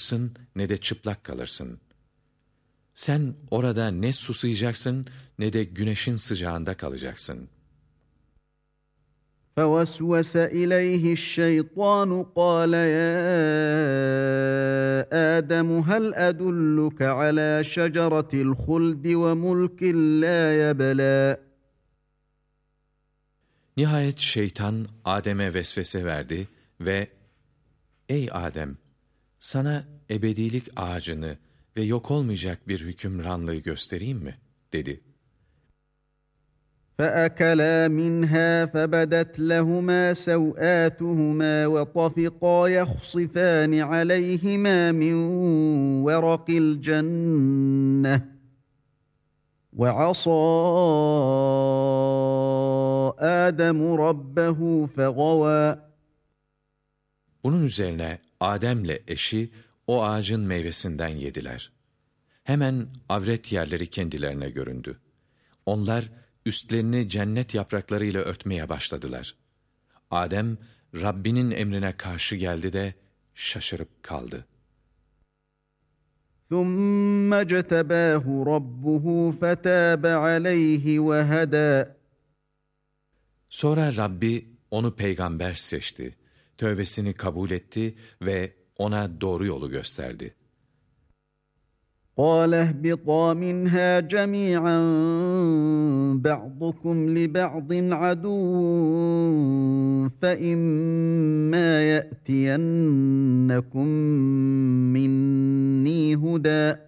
üşürsün ne de çıplak kalırsın. Sen orada ne susayacaksın ne de güneşin sıcağında kalacaksın. فَوَسْوَسَ إِلَيْهِ الشَّيْطَانُ قَالَ يَا آدَمُ هَلْ أَدُلُّكَ عَلَى شَجَرَةِ الْخُلْدِ وَمُلْكٍ لَا يَبْلَى. Nihayet şeytan Adem'e vesvese verdi ve "Ey Adem, sana ebedilik ağacını ve yok olmayacak bir hükümranlığı göstereyim mi?" dedi. فَأَكَلَا مِنْهَا فَبَدَتْ لَهُمَا سَوْآتُهُمَا وَطَفِقَا يَخْصِفَانِ عَلَيْهِمَا مِنْ وَرَقِ الْجَنَّةِ وَعَصَى آدَمُ رَبَّهُ فَغَوَى. Bunun üzerine Adem'le eşi o ağacın meyvesinden yediler. Hemen avret yerleri kendilerine göründü. Onlar üstlerini cennet yapraklarıyla örtmeye başladılar. Adem, Rabbinin emrine karşı geldi de şaşırıp kaldı. ثُمَّ اجْتَبَاهُ رَبُّهُ فَتَابَ عَلَيْهِ وَهَدَى. Sonra Rabbi onu peygamber seçti, tövbesini kabul etti ve ona doğru yolu gösterdi. قَالَ اهْبِطَا مِنْهَا جَمِيعًا بَعْضُكُمْ لِبَعْضٍ عَدُوٌّ فَإِمَّا يَأْتِيَنَّكُم مِّنِّي هُدًى